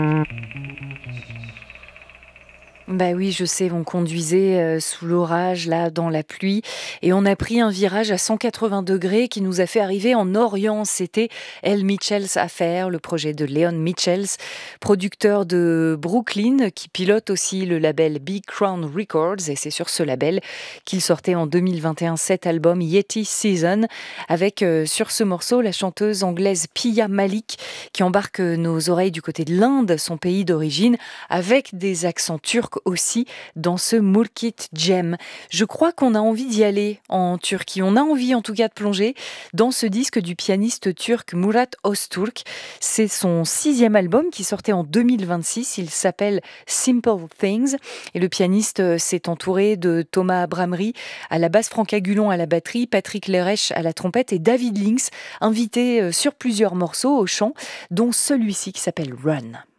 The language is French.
Bah oui, je sais, on conduisait sous l'orage, là, dans la pluie, et on a pris un virage à 180 degrés qui nous a fait arriver en Orient. C'était El Mitchells Affair, le projet de Leon Mitchells, producteur de Brooklyn, qui pilote aussi le label Big Crown Records, et c'est sur ce label qu'il sortait en 2021 cet album Yeti Season, avec sur ce morceau la chanteuse anglaise Pia Malik, qui embarque nos oreilles du côté de l'Inde, son pays d'origine, avec des accents turcs aussi dans ce Mulkit Jam. Je crois qu'on a envie d'y aller en Turquie. On a envie en tout cas de plonger dans ce disque du pianiste turc Murat Öztürk. C'est son 6e album qui sortait en 2026. Il s'appelle Simple Things. Et le pianiste s'est entouré de Thomas Abramri à la basse, Franck Agulon à la batterie, Patrick Lerech à la trompette et David Links, invité sur plusieurs morceaux au chant, dont celui-ci qui s'appelle Run.